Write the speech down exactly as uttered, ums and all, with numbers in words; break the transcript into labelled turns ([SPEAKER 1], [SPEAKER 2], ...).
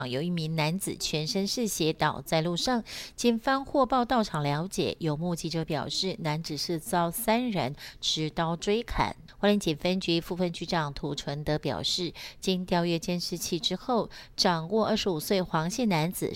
[SPEAKER 1] 有一名男子全身是血倒在路上，警方获报到场了解，有目击者表示，男子是遭三人持刀追砍。花莲警分局副分局长涂纯德表示，经调阅监视器之后，掌握二十五岁黄姓男子